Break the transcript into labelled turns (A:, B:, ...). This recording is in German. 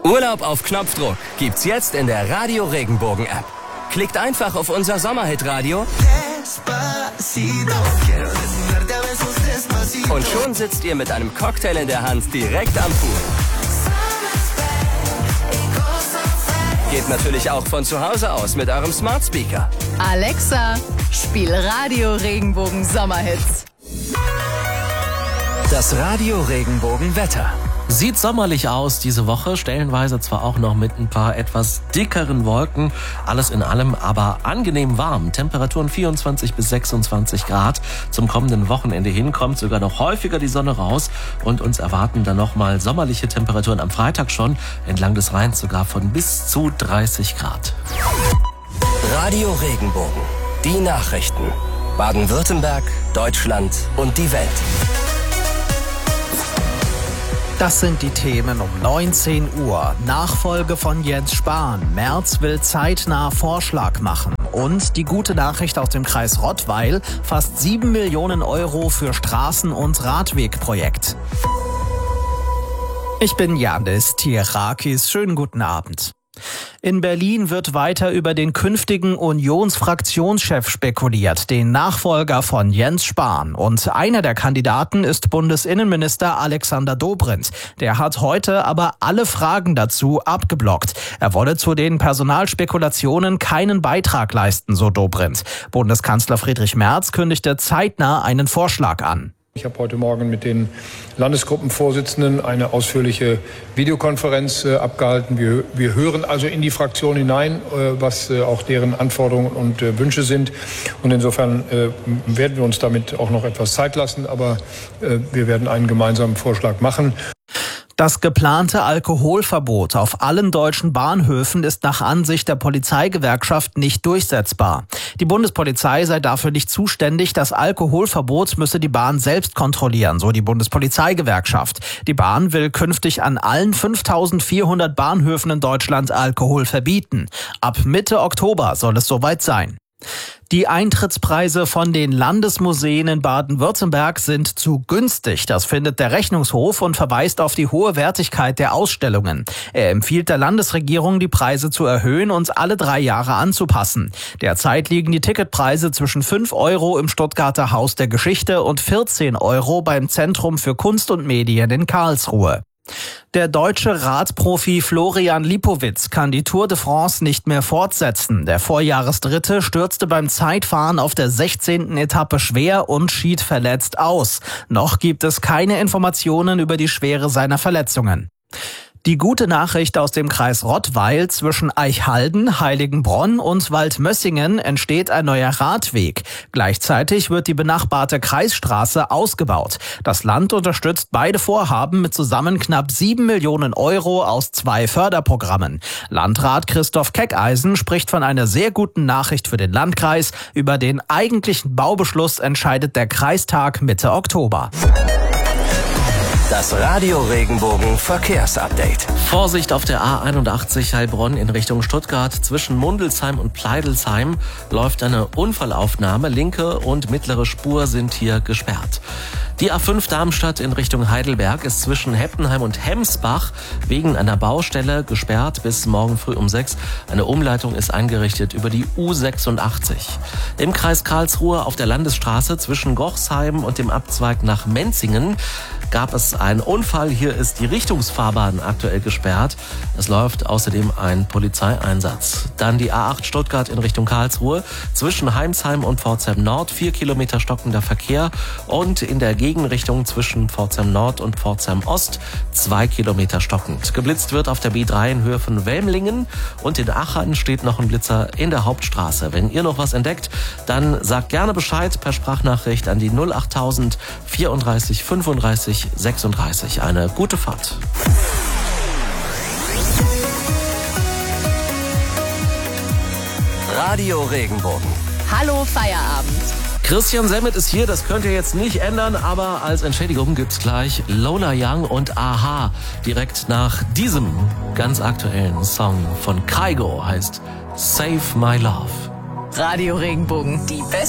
A: Urlaub auf Knopfdruck gibt's jetzt in der Radio Regenbogen App. Klickt einfach auf unser Sommerhit-Radio und schon sitzt ihr mit einem Cocktail in der Hand direkt am Pool. Geht natürlich auch von zu Hause aus mit eurem Smart Speaker.
B: Alexa, spiel Radio Regenbogen Sommerhits.
A: Das Radio Regenbogen Wetter.
C: Sieht sommerlich aus diese Woche, stellenweise zwar auch noch mit ein paar etwas dickeren Wolken, alles in allem aber angenehm warm. Temperaturen 24 bis 26 Grad. Zum kommenden Wochenende hin kommt sogar noch häufiger die Sonne raus und uns erwarten dann nochmal sommerliche Temperaturen am Freitag schon, entlang des Rheins sogar von bis zu 30 Grad.
A: Radio Regenbogen, die Nachrichten. Baden-Württemberg, Deutschland und die Welt.
D: Das sind die Themen um 19 Uhr. Nachfolge von Jens Spahn. Merz will zeitnah Vorschlag machen. Und die gute Nachricht aus dem Kreis Rottweil. Fast 7 Millionen Euro für Straßen- und Radwegprojekt. Ich bin Janis Tierakis. Schönen guten Abend. In Berlin wird weiter über den künftigen Unionsfraktionschef spekuliert, den Nachfolger von Jens Spahn. Und einer der Kandidaten ist Bundesinnenminister Alexander Dobrindt. Der hat heute aber alle Fragen dazu abgeblockt. Er wolle zu den Personalspekulationen keinen Beitrag leisten, so Dobrindt. Bundeskanzler Friedrich Merz kündigte zeitnah einen Vorschlag an.
E: Ich habe heute Morgen mit den Landesgruppenvorsitzenden eine ausführliche Videokonferenz abgehalten. Wir hören also in die Fraktion hinein, was auch deren Anforderungen und Wünsche sind. Und insofern werden wir uns damit auch noch etwas Zeit lassen. Aber wir werden einen gemeinsamen Vorschlag machen.
D: Das geplante Alkoholverbot auf allen deutschen Bahnhöfen ist nach Ansicht der Polizeigewerkschaft nicht durchsetzbar. Die Bundespolizei sei dafür nicht zuständig. Das Alkoholverbot müsse die Bahn selbst kontrollieren, so die Bundespolizeigewerkschaft. Die Bahn will künftig an allen 5.400 Bahnhöfen in Deutschland Alkohol verbieten. Ab Mitte Oktober soll es soweit sein. Die Eintrittspreise von den Landesmuseen in Baden-Württemberg sind zu günstig. Das findet der Rechnungshof und verweist auf die hohe Wertigkeit der Ausstellungen. Er empfiehlt der Landesregierung, die Preise zu erhöhen und alle 3 Jahre anzupassen. Derzeit liegen die Ticketpreise zwischen 5 Euro im Stuttgarter Haus der Geschichte und 14 Euro beim Zentrum für Kunst und Medien in Karlsruhe. Der deutsche Radprofi Florian Lipowitz kann die Tour de France nicht mehr fortsetzen. Der Vorjahresdritte stürzte beim Zeitfahren auf der 16. Etappe schwer und schied verletzt aus. Noch gibt es keine Informationen über die Schwere seiner Verletzungen. Die gute Nachricht aus dem Kreis Rottweil: zwischen Eichhalden, Heiligenbronn und Waldmössingen entsteht ein neuer Radweg. Gleichzeitig wird die benachbarte Kreisstraße ausgebaut. Das Land unterstützt beide Vorhaben mit zusammen knapp 7 Millionen Euro aus 2 Förderprogrammen. Landrat Christoph Keckeisen spricht von einer sehr guten Nachricht für den Landkreis. Über den eigentlichen Baubeschluss entscheidet der Kreistag Mitte Oktober.
A: Das Radio Regenbogen Verkehrsupdate.
C: Vorsicht auf der A81 Heilbronn in Richtung Stuttgart. Zwischen Mundelsheim und Pleidelsheim läuft eine Unfallaufnahme. Linke und mittlere Spur sind hier gesperrt. Die A5 Darmstadt in Richtung Heidelberg ist zwischen Heppenheim und Hemsbach wegen einer Baustelle gesperrt bis morgen früh um 6. Eine Umleitung ist eingerichtet über die U86. Im Kreis Karlsruhe auf der Landesstraße zwischen Gochsheim und dem Abzweig nach Menzingen gab es einen Unfall. Hier ist die Richtungsfahrbahn aktuell gesperrt. Es läuft außerdem ein Polizeieinsatz. Dann die A8 Stuttgart in Richtung Karlsruhe. Zwischen Heimsheim und Pforzheim Nord 4 Kilometer stockender Verkehr. Und in der Gegenrichtung zwischen Pforzheim Nord und Pforzheim Ost 2 Kilometer stockend. Geblitzt wird auf der B3 in Höhe von Welmlingen. Und in Achern steht noch ein Blitzer in der Hauptstraße. Wenn ihr noch was entdeckt, dann sagt gerne Bescheid per Sprachnachricht an die 08000 34 35 36. Eine gute Fahrt.
A: Radio Regenbogen.
B: Hallo Feierabend.
C: Christian Semmet ist hier, das könnt ihr jetzt nicht ändern, aber als Entschädigung gibt's gleich Lola Young und Aha. Direkt nach diesem ganz aktuellen Song von Kygo heißt Save My Love.
B: Radio Regenbogen, die beste